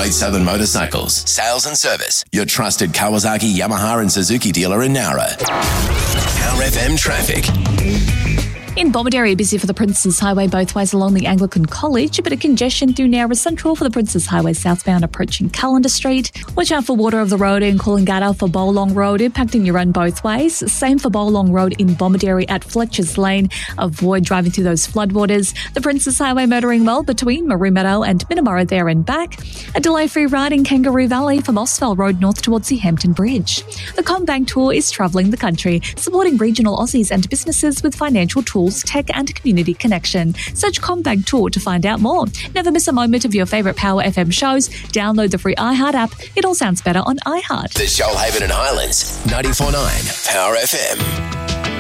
Great Southern Motorcycles, sales and service. Your trusted Kawasaki, Yamaha and Suzuki dealer in Nowra. Power FM traffic. In Bomaderry, busy for the Princes Highway both ways along the Anglican College, a bit of congestion through Nowra Central for the Princes Highway southbound approaching Callender Street. Watch out for water of the road in Coolangatta for Bowlong Road, impacting your run both ways. Same for Bowlong Road in Bomaderry at Fletcher's Lane. Avoid driving through those floodwaters. The Princes Highway motoring well between Maroon Meadow and Minamurra there and back. A delay-free ride in Kangaroo Valley from Osfell Road north towards the Hampton Bridge. The CommBank Tour is travelling the country, supporting regional Aussies and businesses with financial tools, tech and community connection. Search CommBank Tour to find out more. Never miss a moment of your favourite Power FM shows. Download the free iHeart app. It all sounds better on iHeart. The Shoalhaven and Highlands, 94.9 Power FM.